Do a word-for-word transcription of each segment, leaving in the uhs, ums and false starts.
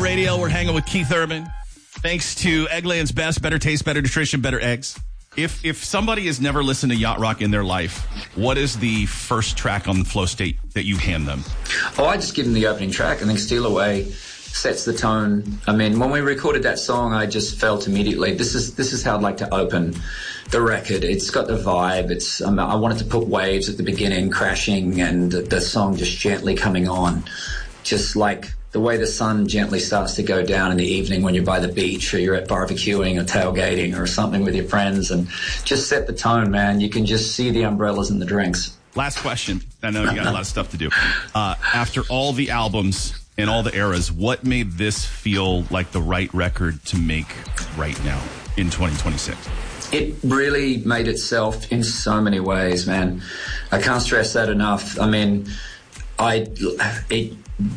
Radio. We're hanging with Keith Urban. Thanks to Eggland's Best, better taste, better nutrition, better eggs. If if somebody has never listened to Yacht Rock in their life, what is the first track on the Flow State that you hand them? Oh, I just give them the opening track. I think Steal Away sets the tone. I mean, when we recorded that song, I just felt immediately, this is this is how I'd like to open the record. It's got the vibe. It's um, I wanted to put waves at the beginning, crashing, and the, the song just gently coming on. Just like the way the sun gently starts to go down in the evening when you're by the beach or you're at barbecuing or tailgating or something with your friends, and just set the tone, man. You can just see the umbrellas and the drinks. Last question. I know you got a lot of stuff to do. Uh, after all the albums and all the eras, what made this feel like the right record to make right now in twenty twenty-six? It really made itself in so many ways, man. I can't stress that enough. I mean, I it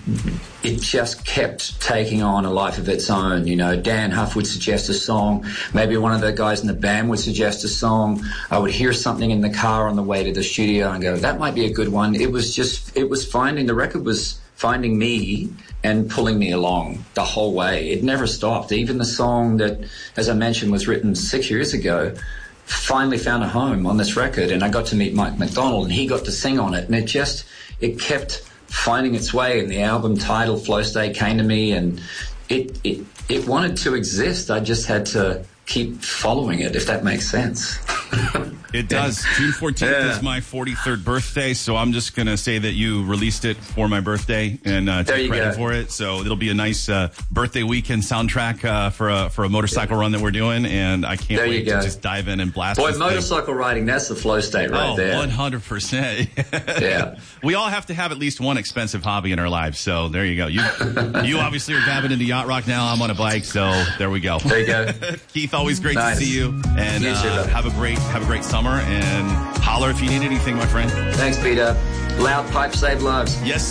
it just kept taking on a life of its own. You know, Dan Huff would suggest a song. Maybe one of the guys in the band would suggest a song. I would hear something in the car on the way to the studio and go, that might be a good one. It was just, it was finding, the record was finding me and pulling me along the whole way. It never stopped. Even the song that, as I mentioned, was written six years ago, finally found a home on this record. And I got to meet Mike McDonald and he got to sing on it. And it just, it kept finding its way, and the album title Flow State came to me, and it it it wanted to exist. I just had to keep following it, if that makes sense. It does. June fourteenth yeah. is my forty-third birthday, so I'm just going to say that you released it for my birthday and uh, take credit go. for it. So it'll be a nice uh, birthday weekend soundtrack uh, for a for a motorcycle yeah. run that we're doing, and I can't there wait to just dive in and blast Boy, this motorcycle thing. riding, that's the Flow State right oh, there. one hundred percent. Yeah. We all have to have at least one expensive hobby in our lives, so there you go. You you obviously are dabbing into yacht rock now. I'm on a bike, so there we go. There you go. Keith, always great nice. to see you, and you too, uh, have a great have a great summer, and holler if you need anything, my friend. Thanks, Peter. Loud pipes save lives. Yes.